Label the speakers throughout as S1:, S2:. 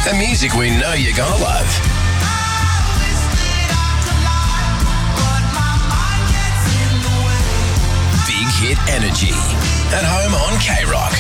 S1: The music we know you're gonna love. Big Hit Energy. At home on K-Rock.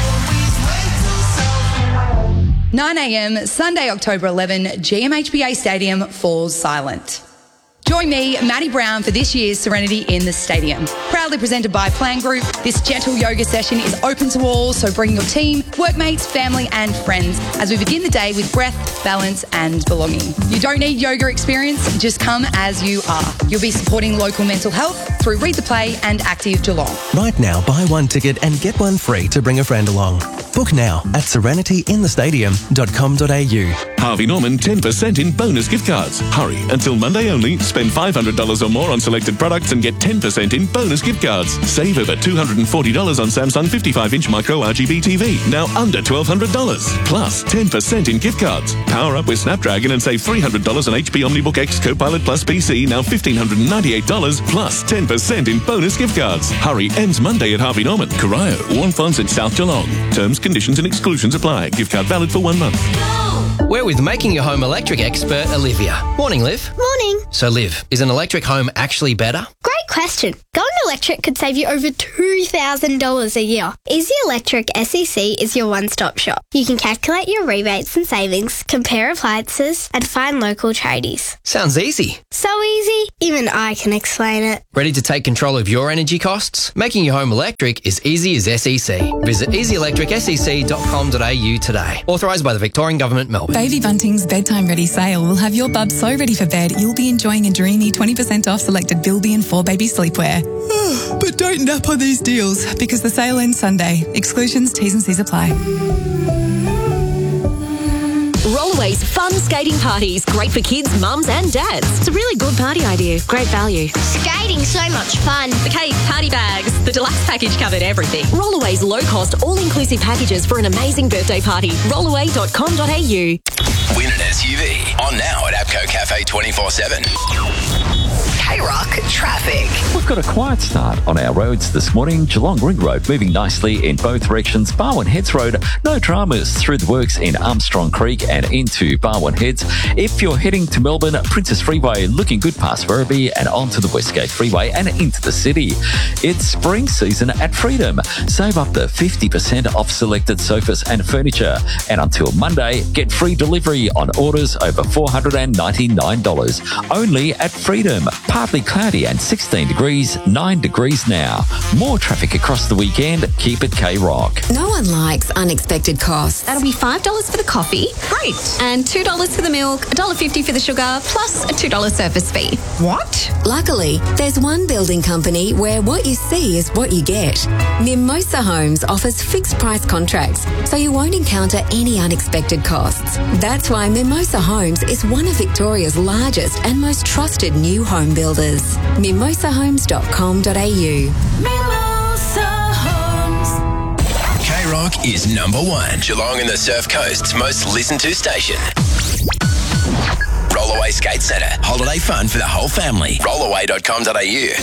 S2: 9 a.m, Sunday, October 11, GMHBA Stadium falls silent. Join me, Maddie Brown, for this year's Serenity in the Stadium. Proudly presented by Plan Group, this gentle yoga session is open to all, so bring your team, workmates, family and friends as we begin the day with breath, balance and belonging. You don't need yoga experience, just come as you are. You'll be supporting local mental health through Read the Play and Active Geelong.
S3: Right now, buy one ticket and get one free to bring a friend along. Book now at serenityinthestadium.com.au.
S4: Harvey Norman 10% in bonus gift cards. Hurry, until Monday only. Spend $500 or more on selected products and get 10% in bonus gift cards. Save over $240 on Samsung 55-inch micro RGB TV, now under $1,200. Plus 10% in gift cards. Power up with Snapdragon and save $300 on HP OmniBook X Copilot Plus PC, now $1,598, plus 10% in bonus gift cards. Hurry, ends Monday at Harvey Norman, Corio, Warnfonts and South Geelong. Terms, conditions and exclusions apply. Gift card valid for 1 month.
S5: We're with Making Your Home Electric expert Olivia. Morning, Liv.
S6: Morning.
S5: So, Liv, is an electric home actually better?
S6: Great question. Going electric could save you over $2,000 a year. Easy Electric SEC is your one-stop shop. You can calculate your rebates and savings, compare appliances, and find local tradies.
S5: Sounds easy.
S6: So easy, even I can explain it.
S5: Ready to take control of your energy costs? Making your home electric is easy as SEC. Visit easyelectricsec.com.au today. Authorised by the Victorian Government, Melbourne.
S7: Baby Bunting's Bedtime Ready sale will have your bub so ready for bed you'll be enjoying a dreamy 20% off selected Bilby and 4Baby sleepwear. But don't nap on these deals because the sale ends Sunday. Exclusions, T's and C's apply.
S8: Rollaway's fun skating parties. Great for kids, mums and dads. It's a really good party idea. Great value.
S6: Skating's so much fun.
S8: The cake, party bags, the deluxe package covered everything. Rollaway's low-cost, all-inclusive packages for an amazing birthday party. Rollaway.com.au.
S1: Win an SUV. On now at APCO Cafe 24/7. K-Rock traffic.
S9: We've got a quiet start on our roads this morning. Geelong Ring Road moving nicely in both directions. Barwon Heads Road, no dramas through the works in Armstrong Creek and into Barwon Heads. If you're heading to Melbourne, Princess Freeway looking good past Werribee and onto the Westgate Freeway and into the city. It's spring season at Freedom. Save up to 50% off selected sofas and furniture. And until Monday, get free delivery on orders over $499. Only at Freedom. Partly cloudy and 16 degrees, 9 degrees now. More traffic across the weekend. Keep it K-Rock.
S10: No one likes unexpected costs.
S8: That'll be $5 for the coffee. Great. And $2 for the milk, $1.50 for the sugar, plus a $2 service fee.
S10: What? Luckily, there's one building company where what you see is what you get. Mimosa Homes offers fixed price contracts, so you won't encounter any unexpected costs. That's why Mimosa Homes is one of Victoria's largest and most trusted new home builders. mimosahomes.com.au.
S1: Mimosa Homes. K-Rock is #1. Geelong and the Surf Coast's most listened to station. Rollaway Skate Centre. Holiday fun for the whole family. Rollaway.com.au.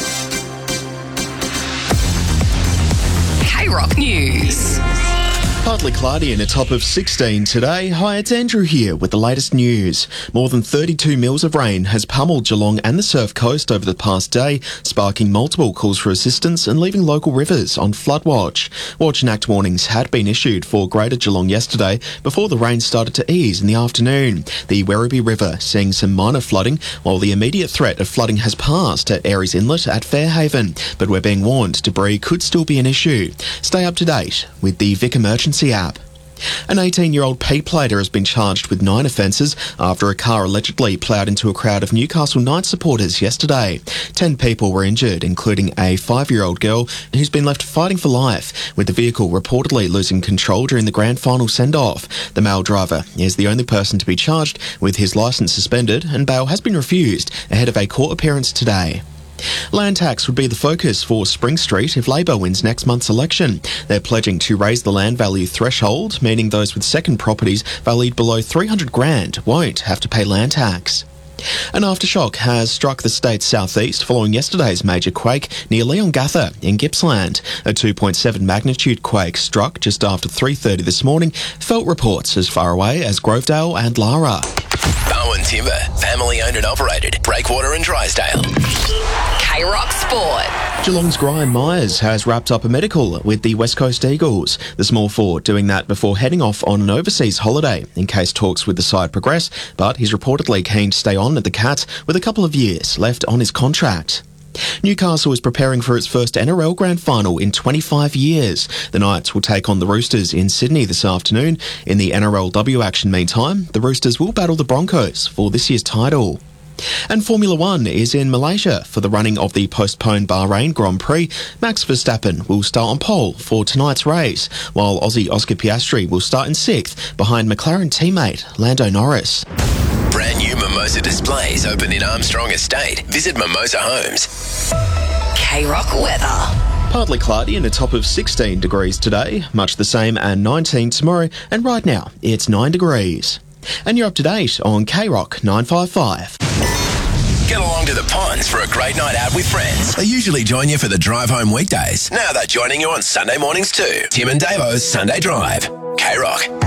S8: K-Rock News.
S11: Partly cloudy and a top of 16 today. Hi, it's Andrew here with the latest news. More than 32 mils of rain has pummeled Geelong and the Surf Coast over the past day, sparking multiple calls for assistance and leaving local rivers on flood watch. Watch and act warnings had been issued for Greater Geelong yesterday before the rain started to ease in the afternoon. The Werribee River seeing some minor flooding, while the immediate threat of flooding has passed at Aries Inlet at Fairhaven, but we're being warned debris could still be an issue. Stay up to date with the Vic Emergency app. An 18-year-old P-plater has been charged with 9 offences after a car allegedly ploughed into a crowd of Newcastle Knights supporters yesterday. 10 people were injured, including a 5-year-old girl who's been left fighting for life, with the vehicle reportedly losing control during the grand final send-off. The male driver is the only person to be charged, with his licence suspended, and bail has been refused ahead of a court appearance today. Land tax would be the focus for Spring Street if Labor wins next month's election. They're pledging to raise the land value threshold, meaning those with second properties valued below $300,000 won't have to pay land tax. An aftershock has struck the state's southeast following yesterday's major quake near Leongatha in Gippsland. A 2.7 magnitude quake struck just after 3:30 this morning, felt reports as far away as Grovedale and Lara.
S1: Bowen Timber, family owned and operated. Breakwater and Drysdale.
S12: K-Rock Sport.
S11: Geelong's Graham Myers has wrapped up a medical with the West Coast Eagles. The small forward doing that before heading off on an overseas holiday in case talks with the side progress, but he's reportedly keen to stay on at the Cats with a couple of years left on his contract. Newcastle is preparing for its first NRL Grand Final in 25 years. The Knights will take on the Roosters in Sydney this afternoon. In the NRLW action meantime, the Roosters will battle the Broncos for this year's title. And Formula One is in Malaysia for the running of the postponed Bahrain Grand Prix. Max Verstappen will start on pole for tonight's race, while Aussie Oscar Piastri will start in 6th behind McLaren teammate Lando Norris.
S1: Brand new Mimosa displays open in Armstrong Estate. Visit Mimosa Homes.
S12: K-Rock weather.
S11: Partly cloudy and a top of 16 degrees today, much the same and 19 tomorrow, and right now it's 9 degrees. And you're up to date on K-Rock 955.
S1: Get along to the ponds for a great night out with friends. They usually join you for the drive home weekdays. Now they're joining you on Sunday mornings too. Tim and Davo's Sunday Drive. K-Rock.